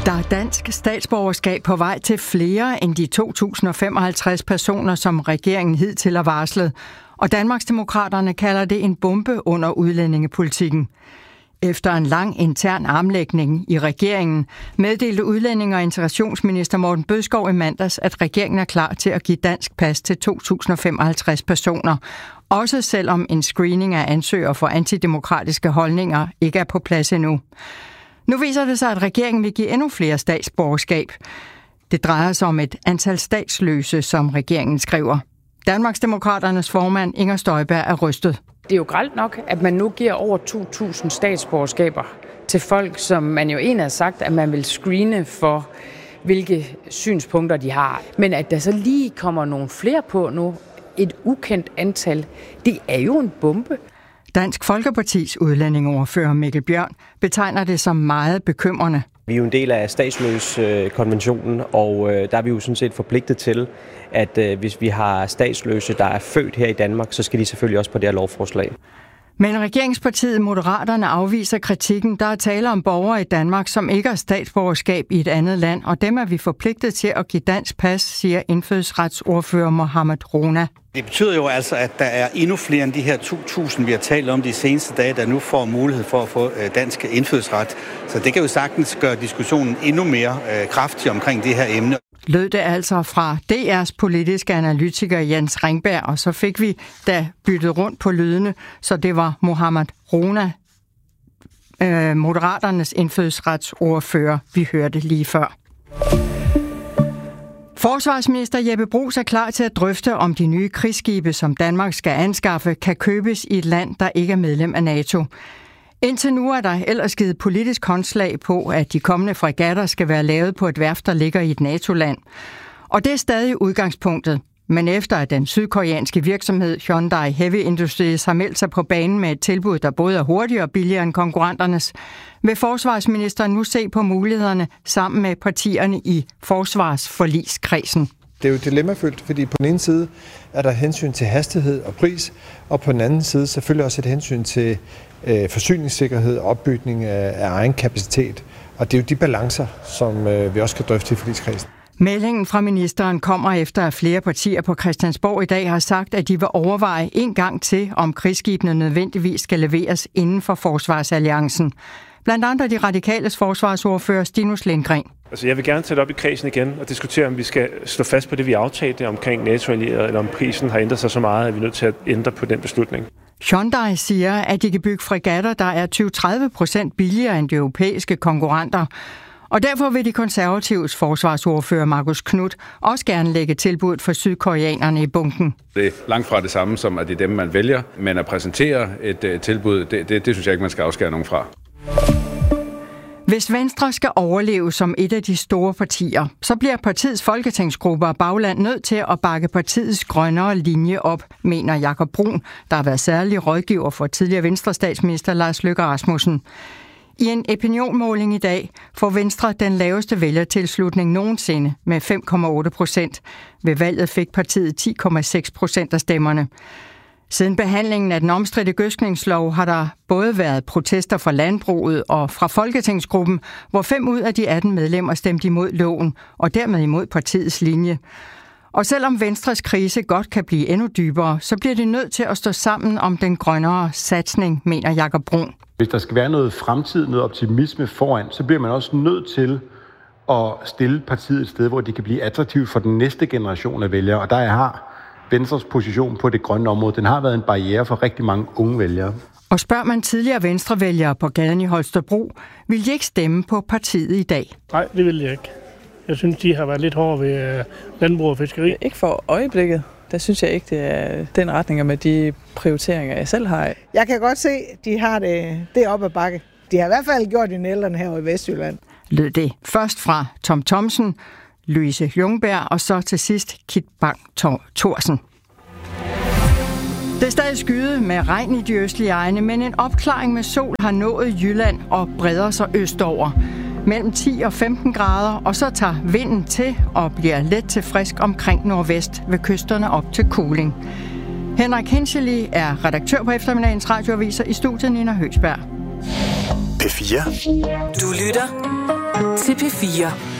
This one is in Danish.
Der er dansk statsborgerskab på vej til flere end de 2.055 personer, som regeringen hidtil har varslet, og Danmarksdemokraterne kalder det en bombe under udlændingepolitikken. Efter en lang intern armlægning i regeringen meddelte udlændinge- og integrationsminister Morten Bødskov i mandags, at regeringen er klar til at give dansk pas til 2.055 personer, også selvom en screening af ansøgere for antidemokratiske holdninger ikke er på plads endnu. Nu viser det sig, at regeringen vil give endnu flere statsborgerskab. Det drejer sig om et antal statsløse, som regeringen skriver. Danmarksdemokraternes formand Inger Støjberg er rystet. Det er jo grelt nok, at man nu giver over 2.000 statsborgerskaber til folk, som man jo egentlig har sagt, at man vil screene for, hvilke synspunkter de har. Men at der så lige kommer nogle flere på nu, et ukendt antal, det er jo en bombe. Dansk Folkepartis udlændingeordfører Mikkel Bjørn betegner det som meget bekymrende. Vi er jo en del af statsløskonventionen, og der er vi jo sådan set forpligtet til, at hvis vi har statsløse, der er født her i Danmark, så skal de selvfølgelig også på det her lovforslag. Men regeringspartiet Moderaterne afviser kritikken. Der er tale om borgere i Danmark, som ikke har statsborgerskab i et andet land, og dem er vi forpligtet til at give dansk pas, siger indfødsretsordfører Mohamed Rona. Det betyder jo altså, at der er endnu flere end de her 2.000, vi har talt om de seneste dage, der nu får mulighed for at få dansk indfødsret. Så det kan jo sagtens gøre diskussionen endnu mere kraftig omkring det her emne. Lød det altså fra DR's politiske analytiker Jens Ringberg, og så fik vi da byttet rundt på lydene, så det var Mohamed Rona, Moderaternes indfødsretsordfører, vi hørte lige før. Forsvarsminister Jeppe Bruus er klar til at drøfte, om de nye krigsskibe, som Danmark skal anskaffe, kan købes i et land, der ikke er medlem af NATO. Indtil nu er der ellers givet politisk håndslag på, at de kommende fregatter skal være lavet på et værft, der ligger i et NATO-land. Og det er stadig udgangspunktet. Men efter at den sydkoreanske virksomhed Hyundai Heavy Industries har meldt sig på banen med et tilbud, der både er hurtigere og billigere end konkurrenternes, vil forsvarsministeren nu se på mulighederne sammen med partierne i forsvarsforligskredsen. Det er jo dilemmafyldt, fordi på den ene side er der hensyn til hastighed og pris, og på den anden side selvfølgelig også et hensyn til forsyningssikkerhed og opbygning af egen kapacitet. Og det er jo de balancer, som vi også skal drøfte i forligskredsen. Meldingen fra ministeren kommer efter, at flere partier på Christiansborg i dag har sagt, at de vil overveje en gang til, om krigsskibene nødvendigvis skal leveres inden for Forsvarsalliancen. Blandt andre de radikales forsvarsordfører Stinus Lindgren. Altså jeg vil gerne tage det op i kredsen igen og diskutere, om vi skal stå fast på det, vi aftalte omkring NATO-allierede, eller om prisen har ændret sig så meget, at vi er nødt til at ændre på den beslutning. Hyundai siger, at de kan bygge fregatter, der er 20-30% billigere end de europæiske konkurrenter. Og derfor vil de konservatives forsvarsordfører Marcus Knudt også gerne lægge tilbuddet for sydkoreanerne i bunken. Det er langt fra det samme som, at det er dem, man vælger, men at præsentere et tilbud, det synes jeg ikke, man skal afskære nogen fra. Hvis Venstre skal overleve som et af de store partier, så bliver partiets folketingsgrupper og bagland nødt til at bakke partiets grønnere linje op, mener Jakob Brun, der har været særlig rådgiver for tidligere Venstre-statsminister Lars Løkke Rasmussen. I en opinionmåling i dag får Venstre den laveste vælgertilslutning nogensinde med 5,8%. Ved valget fik partiet 10,6% af stemmerne. Siden behandlingen af den omstridte gødskningslov har der både været protester fra landbruget og fra Folketingsgruppen, hvor 5 ud af de 18 medlemmer stemte imod loven og dermed imod partiets linje. Og selvom Venstres krise godt kan blive endnu dybere, så bliver det nødt til at stå sammen om den grønnere satsning, mener Jakob Brun. Hvis der skal være noget fremtid, noget optimisme foran, så bliver man også nødt til at stille partiet et sted, hvor de kan blive attraktive for den næste generation af vælgere. Og der har Venstres position på det grønne område, den har været en barriere for rigtig mange unge vælgere. Og spørger man tidligere venstrevælgere på gaden i Holstebro, vil de ikke stemme på partiet i dag? Nej, det vil jeg ikke. Jeg synes, de har været lidt hårde ved landbrug og fiskeri. Ikke for øjeblikket. Der synes jeg ikke, det er den retning med de prioriteringer, jeg selv har. Jeg kan godt se, at de har det op ad bakke. De har i hvert fald gjort det ældrene her i Vestjylland. Lød det først fra Tom Thomsen, Louise Ljungberg og så til sidst Kit Bang Thorsen. Det er stadig skyet med regn i de østlige egne, men en opklaring med sol har nået Jylland og breder sig østover. Mellem 10 og 15 grader, og så tager vinden til og bliver let til frisk omkring nordvest ved kysterne op til Kuling. Henrik Hinchely er redaktør på eftermiddagens radioaviser, i studiet Nina Høgsberg. P4. Du lytter til P4.